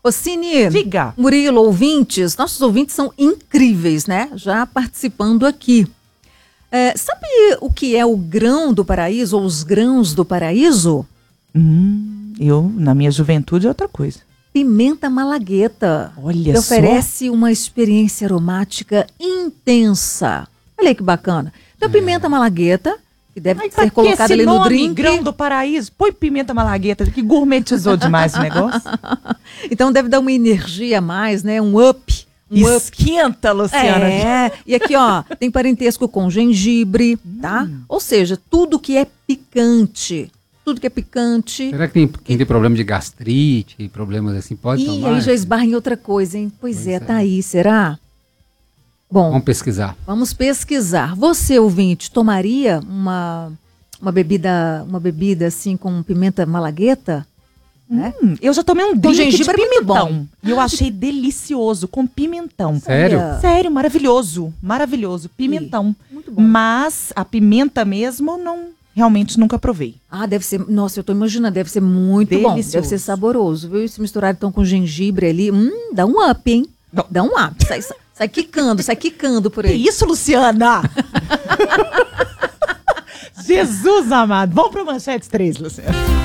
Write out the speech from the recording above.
Ô, Cine, Diga. Murilo, ouvintes, nossos ouvintes são incríveis, né? Já participando aqui. Sabe o que é o grão do paraíso ou os grãos do paraíso? Eu, na minha juventude, é outra coisa. Pimenta malagueta. Olha que só. oferece uma experiência aromática intensa. Olha aí que bacana. Então, pimenta malagueta, que deve Mas pra ser que colocada esse ali no nome, drink. grão do paraíso? Põe pimenta malagueta, que gourmetizou demais esse negócio. Então, deve dar uma energia a mais, né? Um up. Esquenta, Luciana. E aqui, ó, tem parentesco com gengibre, tá? Ou seja, tudo que é picante. Tudo que é picante. Será que quem tem problema de gastrite, problemas assim, pode Ih, tomar? aí já esbarra em outra coisa, hein? Pois é, tá aí, será? Bom, Vamos pesquisar. vamos pesquisar. Você, ouvinte, tomaria uma bebida assim com pimenta malagueta? Né? Eu já tomei um drink de gengibre é muito pimentão. bom. E eu achei delicioso, com pimentão. Sério? Olha. Sério, maravilhoso. Maravilhoso. Pimentão. Muito bom. Mas a pimenta mesmo, realmente nunca provei. Ah, deve ser. Nossa, eu tô imaginando, deve ser muito bom. Delicioso. Deve ser saboroso, viu? E se misturar então com gengibre ali, dá um up, hein? Não. Dá um up. Sai quicando por Que aí. isso, Luciana? Jesus amado. Vamos pro Manchetes 3, Luciana.